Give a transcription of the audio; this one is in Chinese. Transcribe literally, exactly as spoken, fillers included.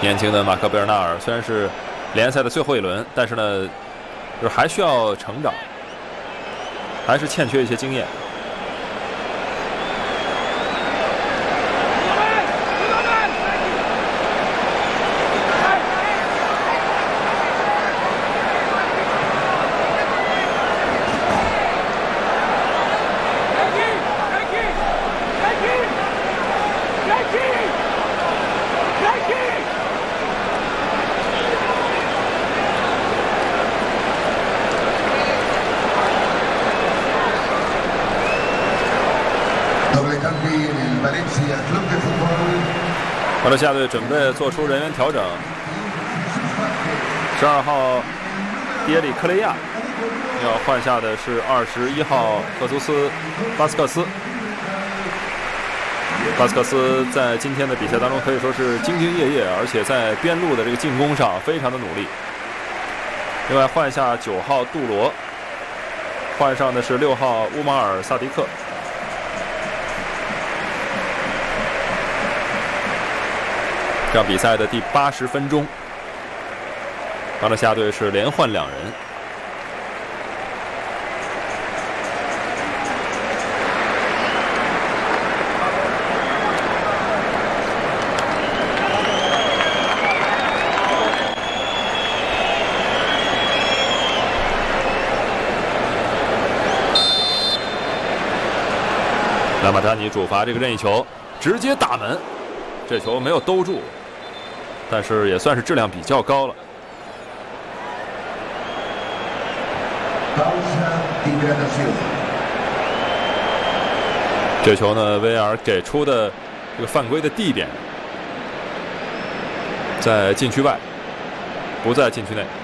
年轻的马克贝尔纳尔虽然是联赛的最后一轮，但是呢，就是还需要成长，还是欠缺一些经验。瓦伦西亚队准备做出人员调整，十二号迪耶里克雷亚要换下的是二十一号赫苏斯巴斯克斯。巴斯克斯在今天的比赛当中可以说是兢兢业业，而且在边路的这个进攻上非常的努力。另外换下九号杜罗，换上的是六号乌马尔萨迪克。这场比赛的第八十分钟，瓦伦西亚队是连换两人。拉马塔尼主罚这个任意球，直接打门，这球没有兜住。但是也算是质量比较高了。这球呢，威尔给出的这个犯规的地点在禁区外，不在禁区内。